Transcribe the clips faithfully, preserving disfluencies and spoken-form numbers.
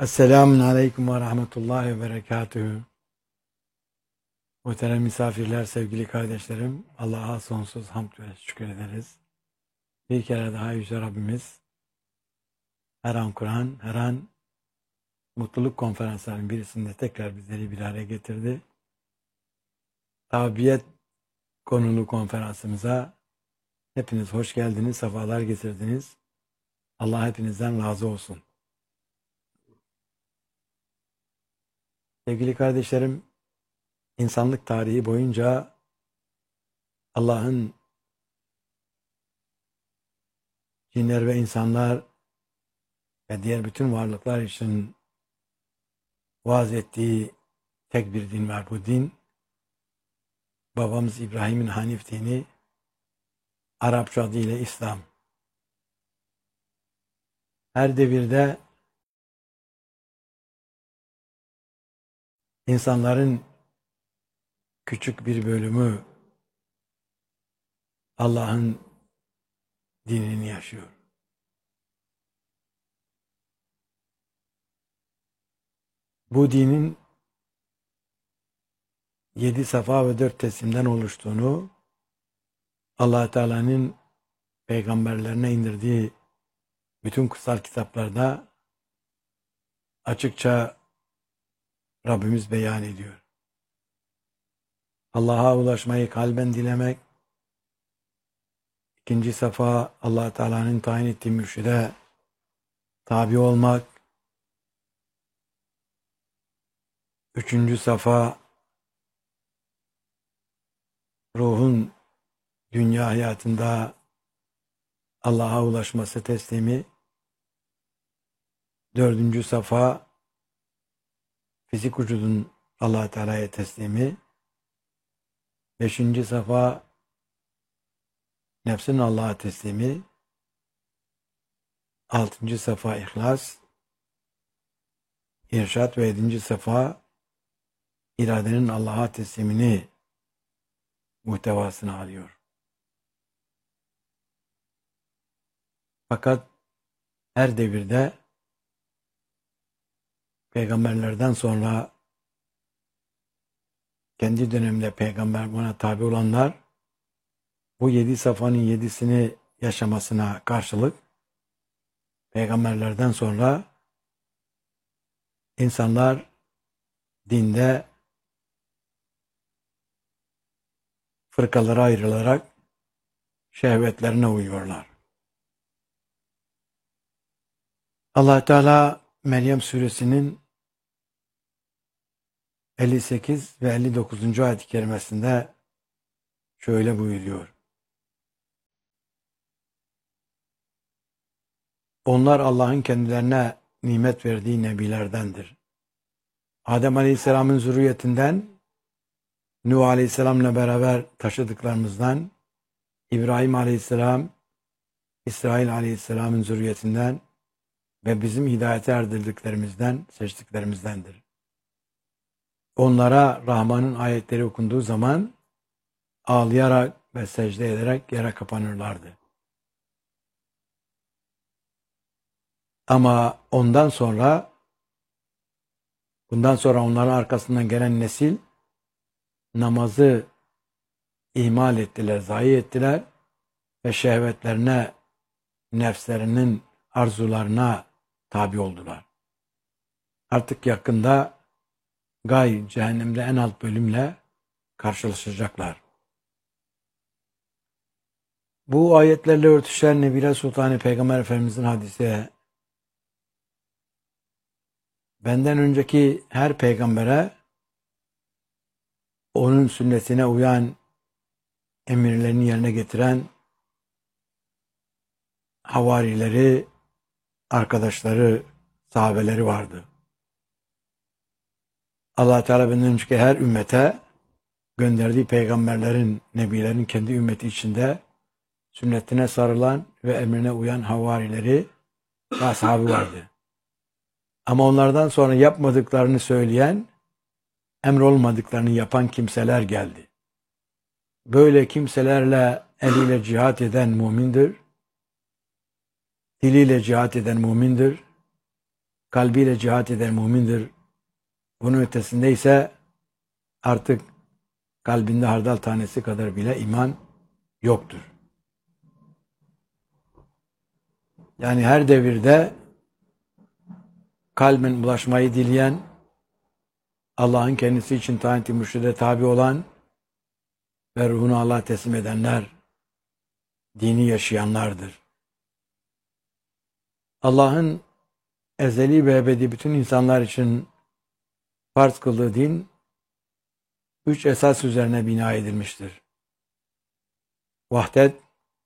Esselamun Aleyküm ve Rahmetullahi ve Berekatühü. Muhterem misafirler, sevgili kardeşlerim, Allah'a sonsuz hamd ve şükür ederiz. Bir kere daha Yüce Rabbimiz her an Kur'an, her an mutluluk konferanslarının birisinde tekrar bizleri bir araya getirdi. Tabiyet konulu konferansımıza hepiniz hoş geldiniz, sefalar getirdiniz. Allah hepinizden razı olsun. Sevgili kardeşlerim, insanlık tarihi boyunca Allah'ın cinler ve insanlar ve diğer bütün varlıklar için vaaz ettiği tek bir din var. Bu din, babamız İbrahim'in Hanif dini, Arapça adıyla İslam. Her devirde insanların küçük bir bölümü Allah'ın dinini yaşıyor. Bu dinin yedi safa ve dört teslimden oluştuğunu, Allah Teala'nın peygamberlerine indirdiği bütün kutsal kitaplarda açıkça Rabbimiz beyan ediyor. Allah'a ulaşmayı kalben dilemek, ikinci safa Allah Teala'nın tayin ettiği mürşide tabi olmak, üçüncü safa ruhun dünya hayatında Allah'a ulaşması teslimi, dördüncü safa fizik vücudun Allah Teala'ya teslimi, beşinci safa nefsin Allah'a teslimi, altıncı safa ihlas, irşat ve yedinci safa iradenin Allah'a teslimini muhtevasını alıyor. Fakat her devirde peygamberlerden sonra kendi döneminde peygamber buna tabi olanlar bu yedi safanın yedisini yaşamasına karşılık peygamberlerden sonra insanlar dinde fırkalara ayrılarak şehvetlerine uyuyorlar. Allah Teala Meryem suresinin elli sekiz ve elli dokuzuncu ayet-i kerimesinde şöyle buyuruyor. Onlar Allah'ın kendilerine nimet verdiği nebilerdendir. Adem Aleyhisselam'ın zürriyetinden, Nuh Aleyhisselam'la beraber taşıdıklarımızdan, İbrahim Aleyhisselam, İsrail Aleyhisselam'ın zürriyetinden ve bizim hidayete erdirdiklerimizden, seçtiklerimizdendir. Onlara Rahman'ın ayetleri okunduğu zaman ağlayarak ve secde ederek yere kapanırlardı. Ama ondan sonra, bundan sonra onların arkasından gelen nesil namazı ihmal ettiler, zayi ettiler ve şehvetlerine, nefslerinin arzularına tabi oldular. Artık yakında gay cehennemde en alt bölümle karşılaşacaklar. Bu ayetlerle örtüşen Nebile Sultanı Peygamber Efendimizin hadisi, benden önceki her peygambere onun sünnetine uyan, emirlerini yerine getiren havarileri, arkadaşları, sahabeleri vardı. Allah Teala benden önceki her ümmete gönderdiği peygamberlerin, nebilerin kendi ümmeti içinde sünnetine sarılan ve emrine uyan havarileri ve ashabı vardı. Ama onlardan sonra yapmadıklarını söyleyen, emrolmadıklarını yapan kimseler geldi. Böyle kimselerle eliyle cihat eden mümindir, diliyle cihat eden mümindir, kalbiyle cihat eden mümindir. Bunun ötesinde ise artık kalbinde hardal tanesi kadar bile iman yoktur. Yani her devirde kalben ulaşmayı dileyen, Allah'ın kendisi için tayin-i mürşide tabi olan ve ruhunu Allah'a teslim edenler, dini yaşayanlardır. Allah'ın ezeli ve ebedi bütün insanlar için farz kıldığı din, üç esas üzerine bina edilmiştir. Vahdet,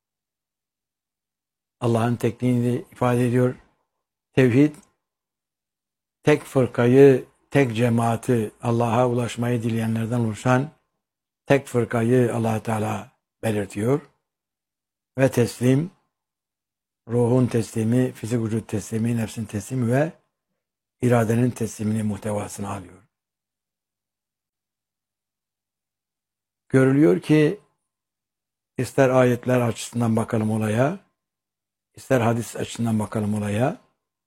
Allah'ın tekliğini ifade ediyor. Tevhid, tek fırkayı, tek cemaati, Allah'a ulaşmayı dileyenlerden oluşan tek fırkayı Allah Teala belirtiyor. Ve teslim, ruhun teslimi, fizik vücut teslimi, nefsin teslimi ve iradenin teslimini muhtevasını alıyor. Görülüyor ki ister ayetler açısından bakalım olaya, ister hadis açısından bakalım olaya,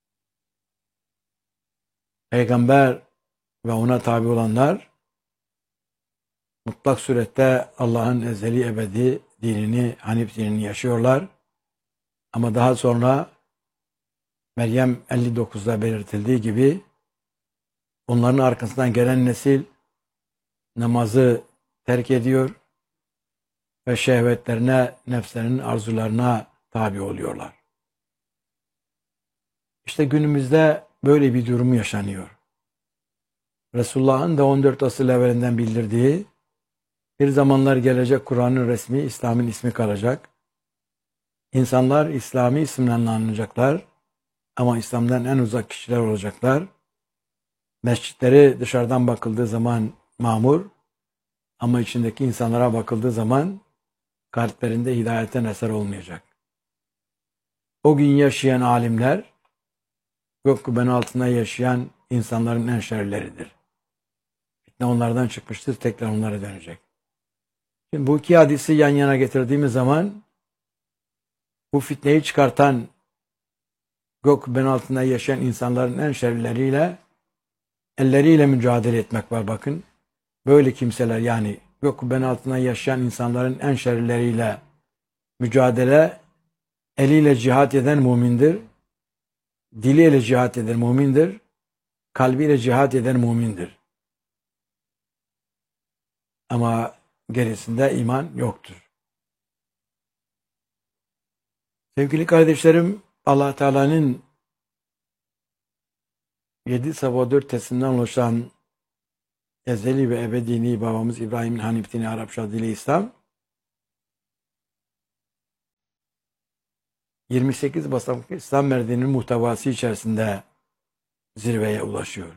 Peygamber ve ona tabi olanlar mutlak surette Allah'ın ezeli ebedi dinini, Hanif dinini yaşıyorlar. Ama daha sonra Meryem elli dokuzda belirtildiği gibi onların arkasından gelen nesil namazı terk ediyor ve şehvetlerine, nefslerinin arzularına tabi oluyorlar. İşte günümüzde böyle bir durum yaşanıyor. Resulullah'ın da on dört asıl evvelinden bildirdiği bir zamanlar gelecek Kur'an'ın resmi, İslam'ın ismi kalacak. İnsanlar İslami isimlerle anılacaklar ama İslam'dan en uzak kişiler olacaklar. Mescitleri dışarıdan bakıldığı zaman mamur ama içindeki insanlara bakıldığı zaman kalplerinde hidayetten eser olmayacak. O gün yaşayan alimler gök kubbenin altında yaşayan insanların en şerlileridir. Fitne onlardan çıkmıştır, tekrar onlara dönecek. Şimdi bu iki hadisi yan yana getirdiğimiz zaman bu fitneyi çıkartan gök kubbenin altında yaşayan insanların en şerlileriyle elleriyle mücadele etmek var bakın. Böyle kimseler yani gök kubbenin altında yaşayan insanların en şerlileriyle mücadele eliyle cihat eden mümindir. Diliyle cihat eden mümindir. Kalbiyle cihat eden mümindir. Ama gerisinde iman yoktur. Sevgili kardeşlerim, Allah Teala'nın yedi sabah dört tesinden oluşan ezeli ve ebedini babamız İbrahim'in Hanif dini Arapça dili İslam yirmi sekiz basamaklı İslam merdiveninin muhtevası içerisinde zirveye ulaşıyor.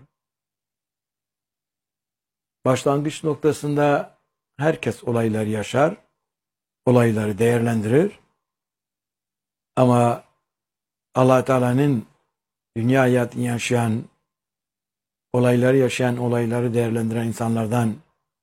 Başlangıç noktasında herkes olayları yaşar, olayları değerlendirir. Ama Allah Teala'nın dünya hayatını yaşayan, olayları yaşayan, olayları değerlendiren insanlardan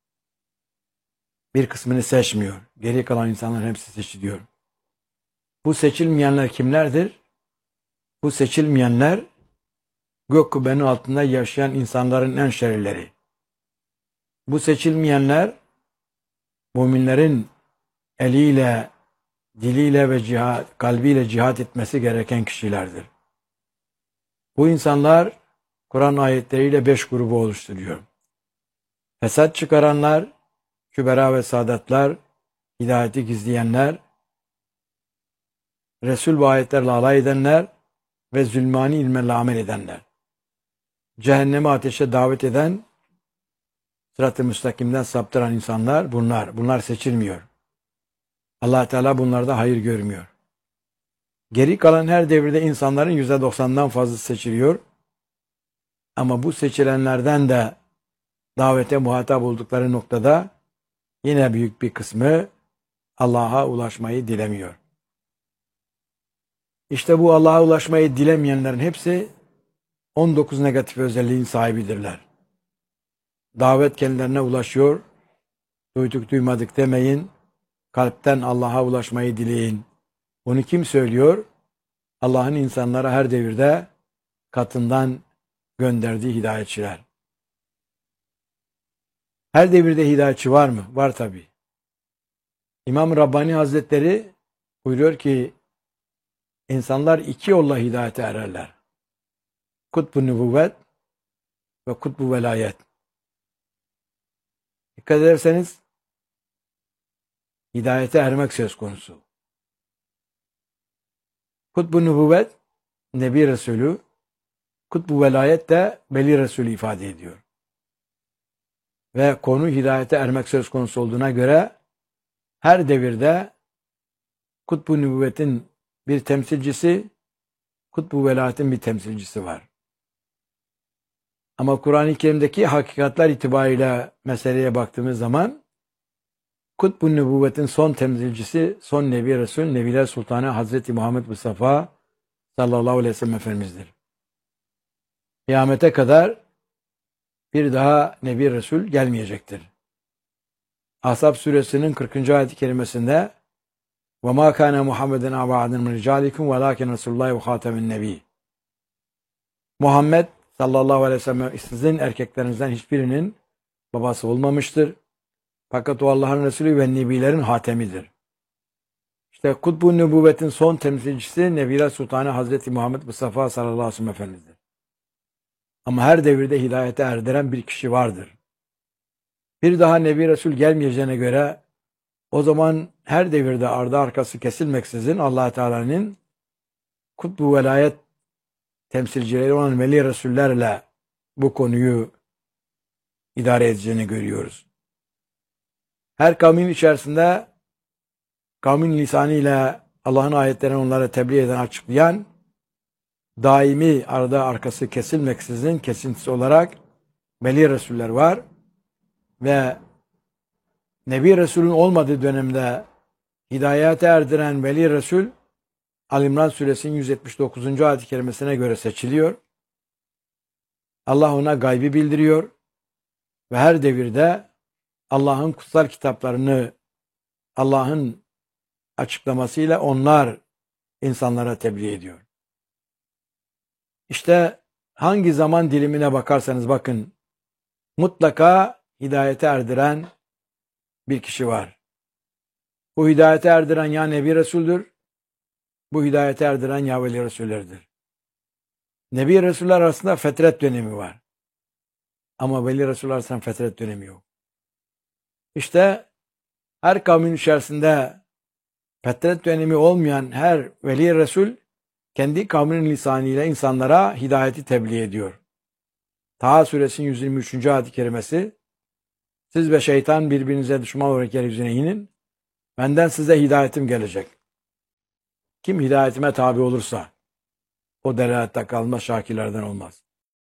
bir kısmını seçmiyor. Geri kalan insanların hepsi seçiliyor. Bu seçilmeyenler kimlerdir? Bu seçilmeyenler gök kubbenin altında yaşayan insanların en şerlileri. Bu seçilmeyenler müminlerin eliyle, diliyle ve cihat, kalbiyle cihat etmesi gereken kişilerdir. Bu insanlar Kur'an ayetleriyle beş grubu oluşturuyor. Fesat çıkaranlar, kübera ve sadatlar, hidayeti gizleyenler, Resul ve ayetlerle alay edenler ve zulmani ilmelerle amel edenler. Cehenneme ateşe davet eden, sırat-ı müstakimden saptıran insanlar bunlar. Bunlar seçilmiyor. Allah Teala bunlarda hayır görmüyor. Geri kalan her devirde insanların yüzde doksandan fazlası seçiliyor. Ama bu seçilenlerden de davete muhatap oldukları noktada yine büyük bir kısmı Allah'a ulaşmayı dilemiyor. İşte bu Allah'a ulaşmayı dilemeyenlerin hepsi on dokuz negatif özelliğin sahibidirler. Davet kendilerine ulaşıyor. Duyduk duymadık demeyin. Kalpten Allah'a ulaşmayı dileyin. Bunu kim söylüyor? Allah'ın insanlara her devirde katından gönderdiği hidayetçiler. Her devirde hidayetçi var mı? Var tabi. İmam Rabbani Hazretleri buyuruyor ki insanlar iki yolla hidayete ererler. Kutbu nübüvvet ve kutbu velayet. Dikkat ederseniz hidayete ermek söz konusu. Kutbu nübüvvet Nebi Resulü, kutbu velayet de Veli Resulü ifade ediyor. Ve konu hidayete ermek söz konusu olduğuna göre her devirde kutbu nübüvvetin bir temsilcisi, kutbu velayetin bir temsilcisi var. Ama Kur'an-ı Kerim'deki hakikatler itibariyle meseleye baktığımız zaman kutbu nübüvvetin son temsilcisi, son Nebi Resul, Nebiler Sultanı Hazreti Muhammed Mustafa sallallahu aleyhi ve sellem Efendimiz'dir. Kıyamete kadar bir daha Nebi Resul gelmeyecektir. Ahzab suresinin kırkıncı ayet-i kerimesinde وَمَا كَانَ مُحَمَّدًا أَبَا عَدٍ مِنْ رِجَالِكُمْ وَلَاكِنْ رَسُولُ اللّٰهِ وَخَاتَمِ النَّبِيِّ Muhammed sallallahu aleyhi ve sellem sizin erkeklerinizden hiçbirinin babası olmamıştır. Fakat o Allah'ın Resulü ve Nebilerin hatemidir. İşte kutbu nübüvvetin son temsilcisi Nebiler Sultanı Hazreti Muhammed Mustafa sallallahu aleyhi ve sellem Efendimiz'dir. Ama her devirde hidayete erdiren bir kişi vardır. Bir daha Nebi Resul gelmeyeceğine göre o zaman her devirde ardı arkası kesilmeksizin Allah Teala'nın kutbu velayet temsilcileri olan Veli Resullerle bu konuyu idare edeceğini görüyoruz. Her kavmin içerisinde kavmin lisanıyla Allah'ın ayetlerini onlara tebliğ eden, açıklayan, daimi arada arkası kesilmeksizin kesintisi olarak Veli Resuller var ve Nebi Resul'ün olmadığı dönemde hidayete erdiren Veli Resul Al-İmran suresinin yüz yetmiş dokuzuncu ayet-i kerimesine göre seçiliyor. Allah ona gaybi bildiriyor ve her devirde Allah'ın kutsal kitaplarını Allah'ın açıklamasıyla onlar insanlara tebliğ ediyor. İşte hangi zaman dilimine bakarsanız bakın mutlaka hidayete erdiren bir kişi var. Bu hidayete erdiren ya Nebi Resul'dür, bu hidayete erdiren ya Veli Resullerdir. Nebi Resuller arasında fetret dönemi var. Ama Veli Resuller arasında fetret dönemi yok. İşte her kavmin içerisinde fetret dönemi olmayan her Veli Resul kendi kavminin lisanıyla insanlara hidayeti tebliğ ediyor. Taha suresinin yüz yirmi üçüncü ayet-i kerimesi siz ve şeytan birbirinize düşman olarak yeryüzüne inin. Benden size hidayetim gelecek. Kim hidayetime tabi olursa o delalette kalmaz, şakirlerden olmaz.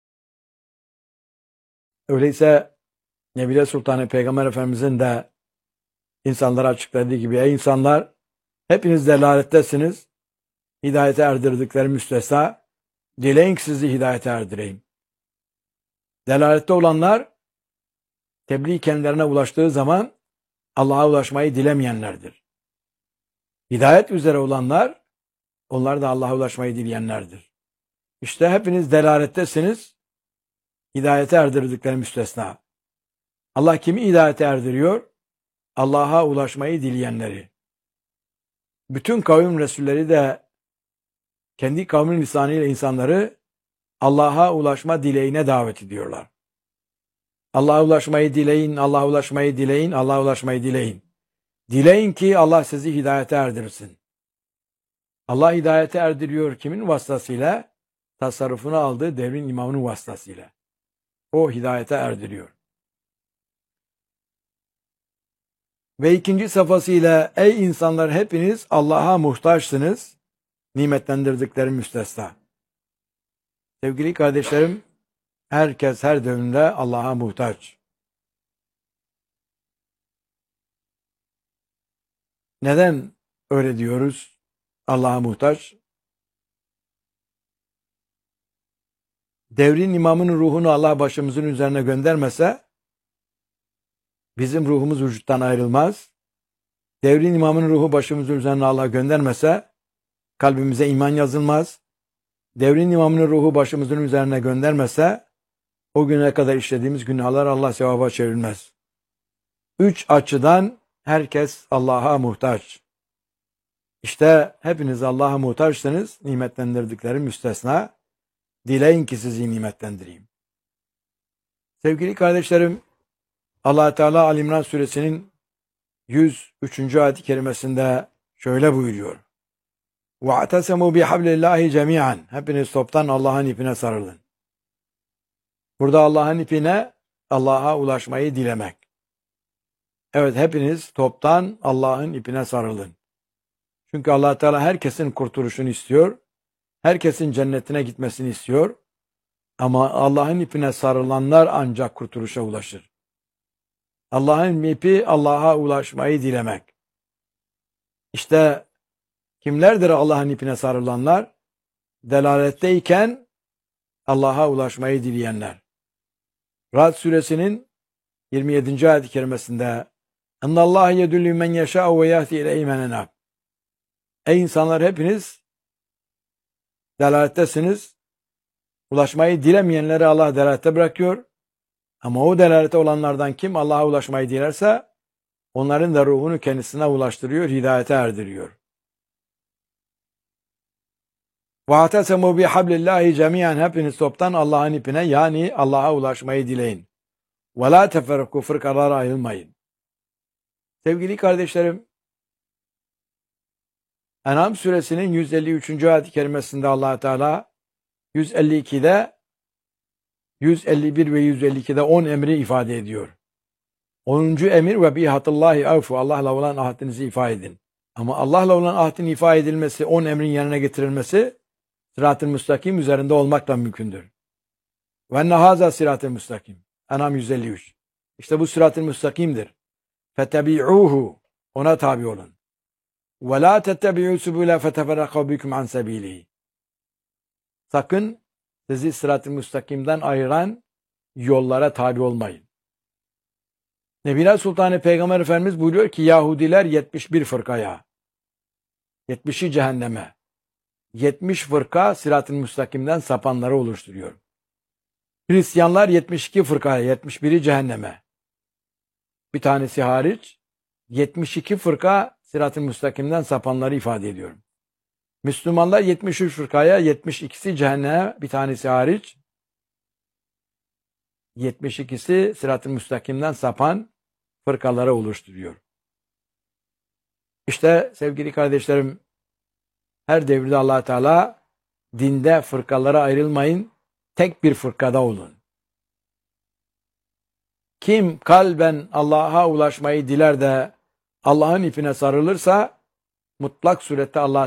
Öyleyse Nebiler Sultanı Peygamber Efendimizin de insanlara açıkladığı gibi ey insanlar hepiniz delalettesiniz. Hidayete erdirdikleri müstesna dileyin ki sizi hidayete erdireyim. Delalette olanlar tebliğ kendilerine ulaştığı zaman Allah'a ulaşmayı dilemeyenlerdir. Hidayet üzere olanlar onlar da Allah'a ulaşmayı dileyenlerdir. İşte hepiniz delalettesiniz. Hidayete erdirdikleri müstesna. Allah kimi hidayete erdiriyor? Allah'a ulaşmayı dileyenleri. Bütün kavim Resulleri de kendi kavmin lisanıyla insanları Allah'a ulaşma dileğine davet ediyorlar. Allah'a ulaşmayı dileyin, Allah'a ulaşmayı dileyin, Allah'a ulaşmayı dileyin. Dileyin ki Allah sizi hidayete erdirsin. Allah hidayete erdiriyor kimin vasıtasıyla? Tasarrufunu aldığı devrin imamının vasıtasıyla. O hidayete erdiriyor. Ve ikinci safhasıyla ey insanlar hepiniz Allah'a muhtaçsınız. Nimetlendirdikleri müstesna. Sevgili kardeşlerim, herkes her dönemde Allah'a muhtaç. Neden öyle diyoruz? Allah'a muhtaç. Devrin imamının ruhunu Allah başımızın üzerine göndermese bizim ruhumuz vücuttan ayrılmaz. Devrin imamının ruhu başımızın üzerine Allah göndermese kalbimize iman yazılmaz. devrin imamının ruhu başımızın üzerine göndermese o güne kadar işlediğimiz günahlar Allah sevaba çevirmez. Üç açıdan herkes Allah'a muhtaç. İşte hepiniz Allah'a muhtaçsınız, nimetlendirdiklerim müstesna. Dileyin ki sizi nimetlendireyim. Sevgili kardeşlerim, Allah Teala Ali İmran suresinin yüz üçüncü ayet-i kerimesinde şöyle buyuruyor. وَاَعْتَسَمُوا بِحَبْلِ اللّٰهِ جَمِيعًا Hepiniz toptan Allah'ın ipine sarılın. Burada Allah'ın ipine, Allah'a ulaşmayı dilemek. Evet, hepiniz toptan Allah'ın ipine sarılın. Çünkü Allah Teala herkesin kurtuluşunu istiyor. Herkesin cennetine gitmesini istiyor. Ama Allah'ın ipine sarılanlar ancak kurtuluşa ulaşır. Allah'ın ipi Allah'a ulaşmayı dilemek. İşte kimlerdir Allah'ın ipine sarılanlar? Delaletteyken Allah'a ulaşmayı dileyenler. Ra'd suresinin yirmi yedinci ayet-i kerimesinde اَنَّ اللّٰهَ يَدُلُّ مَنْ يَشَاءُ وَيَهْدِي اِلَيْهِ مَنْ اَنَابٍ Ey insanlar, hepiniz delalettesiniz. Ulaşmayı dilemeyenleri Allah delalette bırakıyor. Ama o delalete olanlardan kim Allah'a ulaşmayı dilerse onların da ruhunu kendisine ulaştırıyor, hidayete erdiriyor. وَاَعْتَسَمُوا بِحَبْلِ اللّٰهِ جَمِيعًا Hepiniz toptan Allah'ın ipine, yani Allah'a ulaşmayı dileyin. وَلَا تَفَرَّقُوا Fırkalara ayrılmayın. Sevgili kardeşlerim, En'am suresinin yüz elli üçüncü ayet-i kerimesinde Allah Teala yüz elli ikide, yüz elli bir ve yüz elli ikide on emri ifade ediyor. onuncu emir ve bihatallahi avfu Allah'la olan ahdinizi ifade edin. Ama Allah'la olan ahdin ifade edilmesi, on emrin yerine getirilmesi sırat-ı müstakim üzerinde olmakla mümkündür. Ve enne haza sırat-ı müstakim. En'am yüz elli üç. İşte bu sırat-ı müstakimdir. Fetebi'uhu. Ona tabi olun. Ve la tettebi'u subule feteferraka bikum an sebilihi. Sakın sizi sırat-ı müstakimden ayıran yollara tabi olmayın. Nebiler Sultanı Peygamber Efendimiz buyuruyor ki Yahudiler yetmiş bir fırkaya, yetmişi cehenneme, yetmiş fırka sırat-ı müstakimden sapanları oluşturuyor. Hristiyanlar yetmiş iki fırkaya, yetmiş biri cehenneme. Bir tanesi hariç yetmiş iki fırka sırat-ı müstakimden sapanları ifade ediyor. Müslümanlar yetmiş üç fırkaya, yetmiş ikisi cehenneme, bir tanesi hariç. yetmiş ikisi sırat-ı müstakimden sapan fırkaları oluşturuyor. İşte sevgili kardeşlerim, her devirde Allah Teala dinde fırkalara ayrılmayın, tek bir fırkada olun. Kim kalben Allah'a ulaşmayı diler de Allah'ın ipine sarılırsa mutlak surette Allah